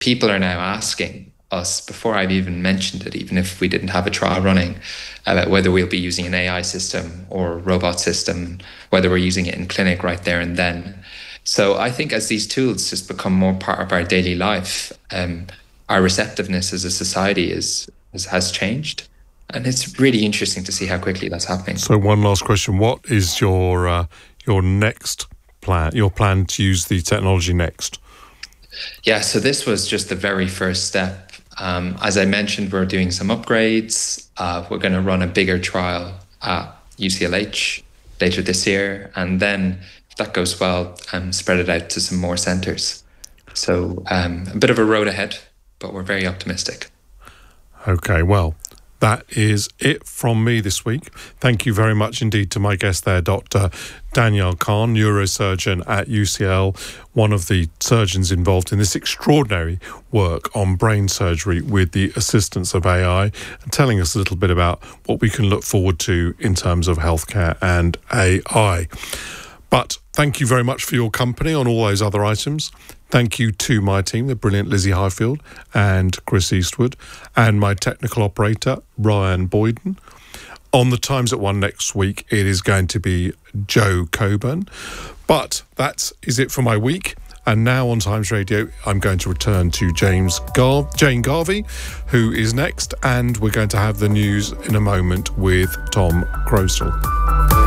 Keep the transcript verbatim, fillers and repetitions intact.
people are now asking us, before I've even mentioned it, even if we didn't have a trial running, about whether we'll be using an A I system or a robot system, whether we're using it in clinic right there and then. So I think as these tools just become more part of our daily life, um, our receptiveness as a society is, is has changed. And it's really interesting to see how quickly that's happening. So one last question. What is your uh, your next plan, your plan to use the technology next? Yeah, so this was just the very first step. Um, as I mentioned, we're doing some upgrades. Uh, we're going to run a bigger trial at U C L H later this year. And then, if that goes well, um, spread it out to some more centres. So um, a bit of a road ahead, but we're very optimistic. Okay, well, that is it from me this week. Thank you very much indeed to my guest there, Doctor Danielle Khan, neurosurgeon at U C L, one of the surgeons involved in this extraordinary work on brain surgery with the assistance of A I, and telling us a little bit about what we can look forward to in terms of healthcare and A I. But thank you very much for your company on all those other items. Thank you to my team, the brilliant Lizzie Highfield and Chris Eastwood, and my technical operator, Ryan Boyden. On the Times at One next week, it is going to be Joe Coburn. But that is it for my week. And now on Times Radio, I'm going to return to James Gar- Jane Garvey, who is next. And we're going to have the news in a moment with Tom Crosell.